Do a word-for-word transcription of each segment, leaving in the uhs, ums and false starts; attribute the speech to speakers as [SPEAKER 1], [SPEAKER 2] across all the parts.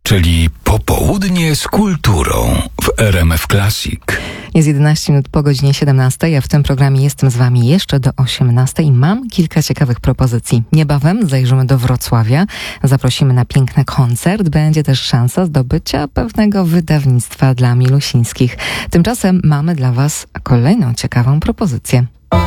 [SPEAKER 1] czyli popołudnie z kulturą w R M F Classic.
[SPEAKER 2] Jest jedenaście minut po godzinie siedemnastej, a w tym programie jestem z Wami jeszcze do osiemnastej i mam kilka ciekawych propozycji. Niebawem zajrzymy do Wrocławia, zaprosimy na piękny koncert, będzie też szansa zdobycia pewnego wydawnictwa dla milusińskich. Tymczasem mamy dla Was kolejną ciekawą propozycję.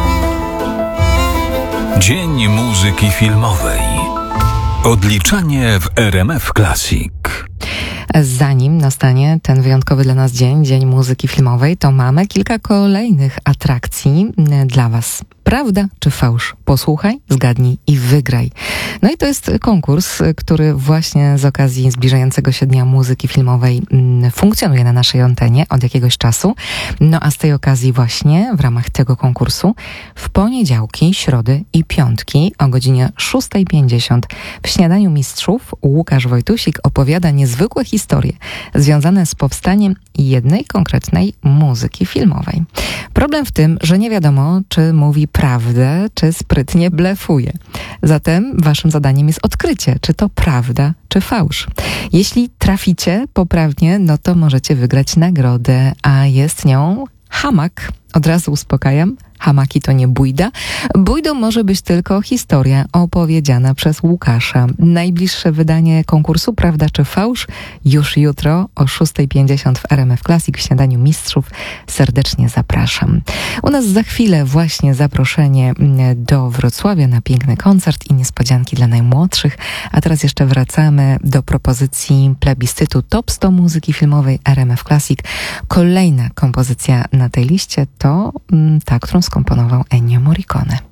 [SPEAKER 1] Dzień muzyki filmowej. Odliczanie w R M F Classic.
[SPEAKER 2] Zanim nastanie ten wyjątkowy dla nas dzień, Dzień Muzyki Filmowej, to mamy kilka kolejnych atrakcji dla Was. Prawda czy fałsz? Posłuchaj, zgadnij i wygraj. No i to jest konkurs, który właśnie z okazji zbliżającego się Dnia Muzyki Filmowej funkcjonuje na naszej antenie od jakiegoś czasu. No a z tej okazji właśnie w ramach tego konkursu w poniedziałki, środy i piątki o godzinie szósta pięćdziesiąt w Śniadaniu Mistrzów Łukasz Wojtusik opowiada niezwykłe historie związane z powstaniem jednej konkretnej muzyki filmowej. Problem w tym, że nie wiadomo, czy mówi prawdę, czy sprytnie blefuje. Zatem waszym zadaniem jest odkrycie, czy to prawda, czy fałsz. Jeśli traficie poprawnie, no to możecie wygrać nagrodę, a jest nią hamak. Od razu uspokajam, hamaki to nie bójda. Bójdą może być tylko historia opowiedziana przez Łukasza. Najbliższe wydanie konkursu Prawda czy Fałsz już jutro o szósta pięćdziesiąt w R M F Classic w Śniadaniu Mistrzów. Serdecznie zapraszam. U nas za chwilę właśnie zaproszenie do Wrocławia na piękny koncert i niespodzianki dla najmłodszych. A teraz jeszcze wracamy do propozycji plebiscytu Top sto muzyki filmowej R M F Classic. Kolejna kompozycja na tej liście to ta, którą skomponował Ennio Morricone.